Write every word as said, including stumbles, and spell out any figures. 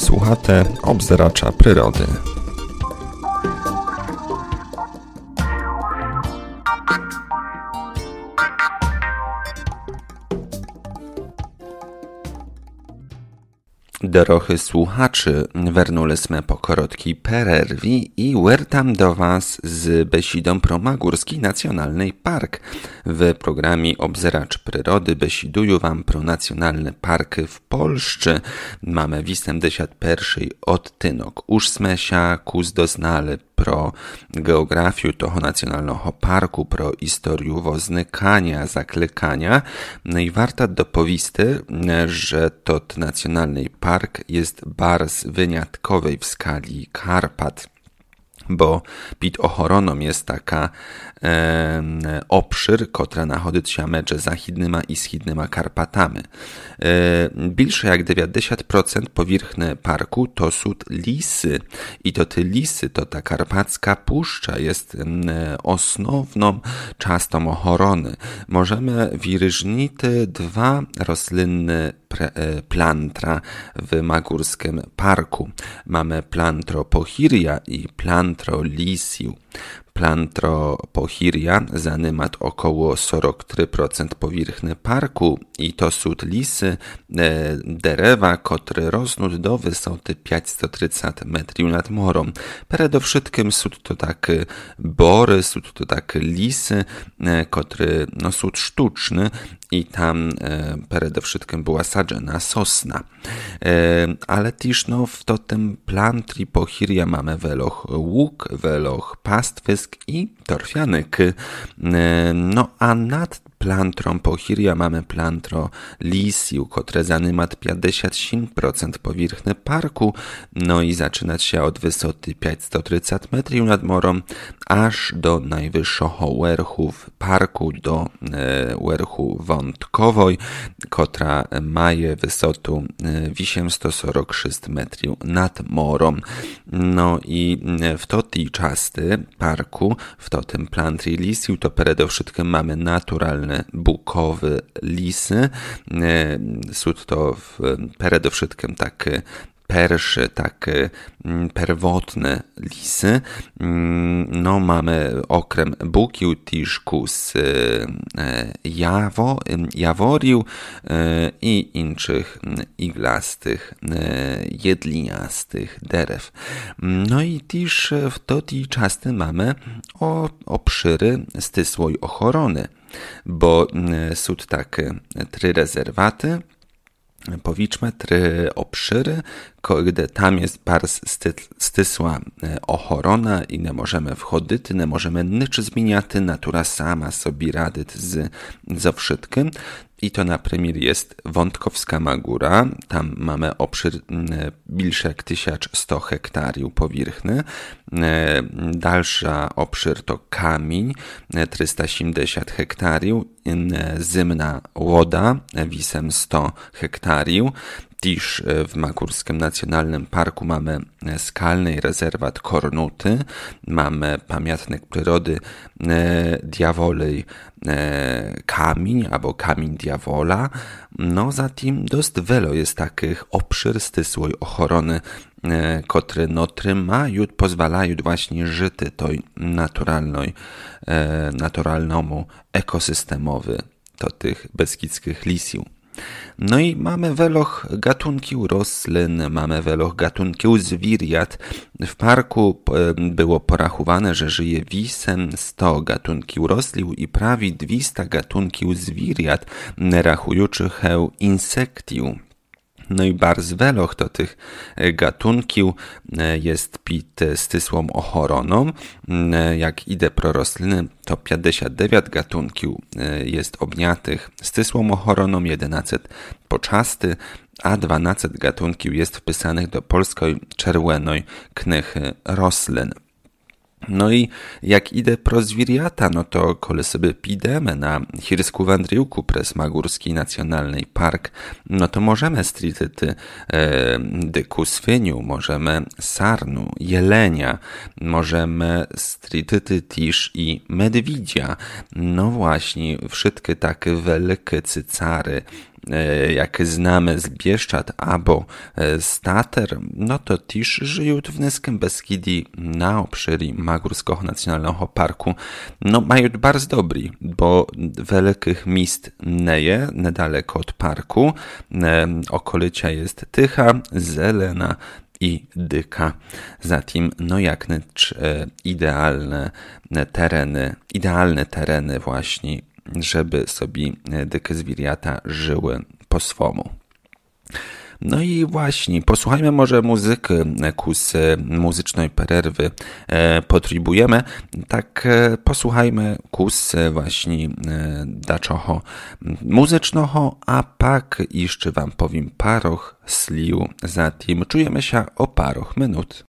Słuchate Obzeracza Przyrody. Dorohy słuchaczy, wernuli sme po krótkiej pererwi i wertam do Was z besidą pro Magórski Nacjonalny Park. W programie Obzeracz Przyrody besiduję Wam pro nacjonalne parky w Polsce. Mamy osiemdziesiąt pierwszy odtynok. Już sme się kus doznali pro geografię toho nacjonalnego parku, pro historię woznykania, zaklykania. No i warto dopowisty, że tot nacjonalny park jest bardzo wyjątkowy w skali Karpat, bo pod ochroną jest taka e, obszar, która nachodzi się między zachidnymi i wschodnimi Karpatami. E, Więcej jak dziewięćdziesiąt procent powierzchni parku to są lisy i to te lisy, to ta karpacka puszcza jest e, osnowną częstą ochrony. Możemy wyróżnić dwa roślinne plantra w Magórskim Parku. Mamy plantro pochiria i plantro lisiu. Plantro pochiria zajmuje około czterdzieści trzy procent powierzchni parku i to są lisy e, derewa, które rosną do wysokości pięćset trzydzieści metrów nad morem. Przede wszystkim są to takie bory, są to takie lisy, e, które no, są sztuczne i tam e, przede wszystkim była sadzona sosna. E, ale też no, w to tym plantri pochiria mamy weloch łuk, weloch pastwisk i torfianek. E, no a nad plantrą pochiria mamy plantro lisiu, które zajmuje pięćdziesiąt siedem procent powierzchni parku, no i zaczynać się od wysokości pięćset trzydzieści metrów nad morem, aż do najwyższego werchu w parku, do e, werchu wątkowej, która ma wysotę osiemset czterdzieści sześć metrów nad morem. No i w to tej czasty parku, w to tym plantri lisiu, to przede wszystkim mamy naturalne bukowe lisy. Są to przede wszystkim takie pierwsze, takie pierwotne lisy. No, mamy okrem bukiu też kus jawo, jaworiu i innych iglastych, jedliniastych derew. No i też w to tej czasy mamy o, obszyry stysłej ochrony, bo są takie trzy rezerwaty, powiedzmy, trzy obszyry, gdzie tam jest bardzo stysła ochrona i nie możemy wchodzić, nie możemy nic zmieniać, natura sama sobie radzi z, ze wszystkim. I to na przykład jest Wątkowska Magóra, tam mamy obszar większy jak tysiąc sto hektarów powierzchni. Dalszy obszar to Kamień, trzysta siedemdziesiąt hektarów, Zimna Łoda, osiemset hektarów. Też w Magórskim Nacjonalnym Parku mamy skalny rezerwat Kornuty, mamy pamiątnik przyrody e, Diawolej e, Kamień albo Kamień Diawola. No zatem dość wiele jest takich obszar stysłej ochrony, e, które no, trzymają, pozwalają właśnie żyć tej naturalnej, e, naturalnemu ekosystemowi to tych beskidzkich lisiów. No i mamy weloch gatunków roślin, mamy weloch gatunków zwierząt. W parku było porachowane, że żyje osiemset gatunków roślin i prawie dwieście gatunków zwierząt, rachujących insektów. No i bardzo weloch to tych gatunków jest pod stysłą ochroną. Jak idę pro rośliny, to pięćdziesiąt dziewięć gatunków jest objętych stysłą ochroną, jedenaście poczasty, a dwanaście gatunków jest wpisanych do Polskiej Czerwonej Knychy Roślin. No i jak idę pro zwierzęta, no to kole sobie pidemy na chirsku wędryłku przez Magórski Nacjonalny Park, no to możemy strityć e, dyku swyniu, możemy sarnu, jelenia, możemy strityć też i medwidzia. No właśnie, wszystkie takie wielkie cycary, jak znamy z Bieszczad albo z Tater, no to też żyją w Nyskim Beskidii na obszarze Magórskiego Nacjonalnego Parku. No mają bardzo dobry, bo wielkich miejsc neje, niedaleko od parku. Okolica jest tycha, zelena i dyka. Zatem, no jak necz idealne tereny, idealne tereny właśnie, żeby sobie dykie zwierzęta żyły po swomu. No i właśnie, posłuchajmy może muzyki, kus muzycznej przerwy e, potrzebujemy. Tak e, posłuchajmy kus właśnie e, daczoho muzycznego, a pak jeszcze wam powiem paroch sliu. Zatem czujemy się o paroch minut.